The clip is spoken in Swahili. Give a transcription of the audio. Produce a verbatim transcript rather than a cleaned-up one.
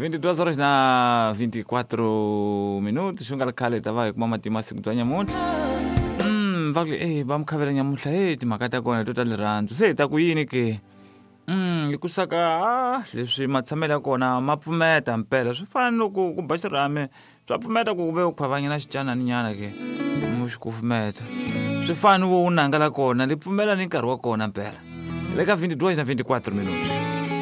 vinte-duas horas na vinte e quatro minutos xungala khale ta va kuma matima siku ta nyamuntlha mm va eh va mkhavela nyamuntlha eh timhaka ta kona to ta rirhandzu se ta ku yini ke mm hikusaka ah leswi matshamela kona ma pfumeta mpela swi fana loko ku ba xirhame swa pfumeta ku ve ku phavanya na xicanani nyana ke mu xikufumeta swi fana wo unangala kona li pfumela ni nkarhi wa kona mpela le ka vinte-duas na vinte e quatro minutos